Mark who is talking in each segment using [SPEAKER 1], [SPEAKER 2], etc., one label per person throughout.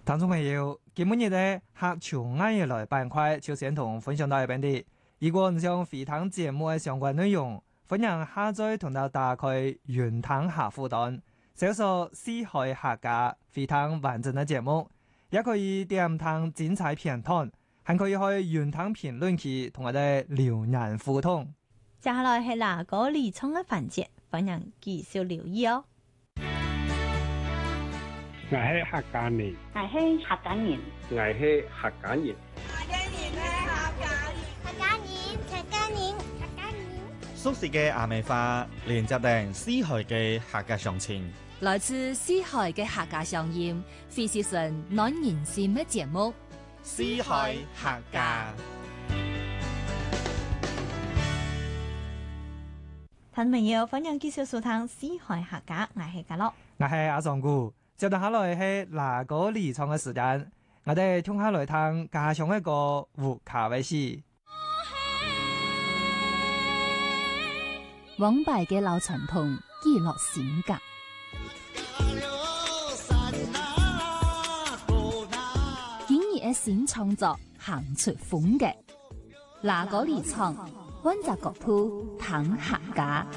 [SPEAKER 1] 聽眾朋友，今日嘅客潮啱嘢來板塊，就先同分享到呢邊啲。如果唔想回聽節目嘅相關內容，歡迎下載同到打開雲聽客戶端，搜索四海客家回聽完整嘅節目，也可以點聽精彩片段，還可以去雲聽評論區同我哋留言互動。
[SPEAKER 2] 接下來係哪個理倉嘅環節，歡迎繼續留意哦。
[SPEAKER 3] 我係客家人，
[SPEAKER 4] 我係客家人，
[SPEAKER 3] 我係客家人，
[SPEAKER 5] 客家人，
[SPEAKER 6] 熟悉嘅阿美花，連接定四海嘅客家鄉情，
[SPEAKER 7] 來自四海嘅客家鄉音，非是純暖人心嘅節目。
[SPEAKER 6] 四海客家，
[SPEAKER 2] 聽朋友歡迎繼續收聽四海客家，我係家樂，
[SPEAKER 1] 我係阿尚姑。接住下來係哪個理倉嘅時間，我哋聽下來聽家鄉一個胡卡威士。
[SPEAKER 7] 往敗嘅老傳統，記錄性格。今日嘅新創作，行出風格。哪個理倉，溫習國土，談客家。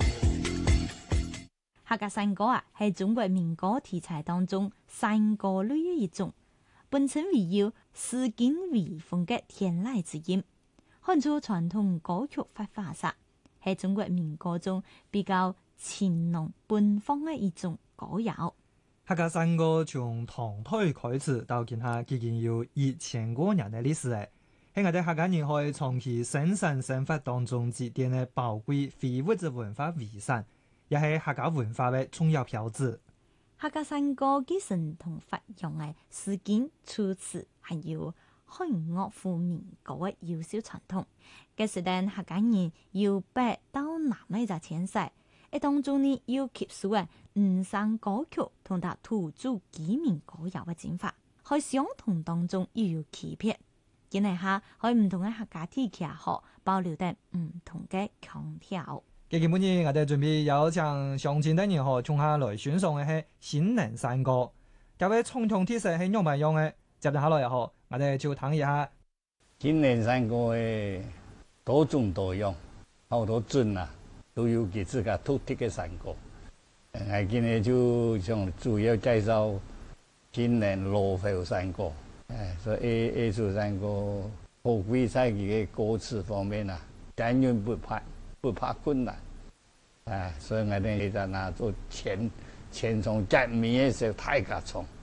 [SPEAKER 2] 客家山歌啊，係中國民歌題材當中山歌類嘅一種，本稱為有詩經微風嘅天籟之音，看出傳統歌曲發化煞，係中國民歌中比較情濃奔放嘅一種歌謠。
[SPEAKER 1] 客家山歌從唐代開始到今下，已經有1000多年嘅歷史誒，喺我哋客家人可以長期生產生活當中積澱嘅寶貴非物質文化遺產。也係客家文化嘅重要標誌。
[SPEAKER 2] 客家山歌繼承同發揚嘅詩經、楚辭，還有漢樂府民歌嘅優秀傳統。嘅時代客家人由北到南呢就遷徙，喺當中呢要吸收嘅五山歌曲同埋土著居民歌謠嘅精華，喺相同當中又有區別。今日下喺唔同嘅客家地區學保留得唔同嘅腔調。
[SPEAKER 1] 今日我哋準備有請鄉親等人和從下來選送嘅係新人山歌，各位傳統特色係用唔用嘅？接下來又好，我哋就聽一下。
[SPEAKER 8] 新人山歌嘅多種多樣，好多鎮啊都有佢自己獨特嘅山歌。我今日就想主要介紹新人羅浮山歌，所以呢首山歌好貴在佢嘅歌詞方面啊，簡約不怕困難，所以我哋就拿做前從革命嘅時候大家唱。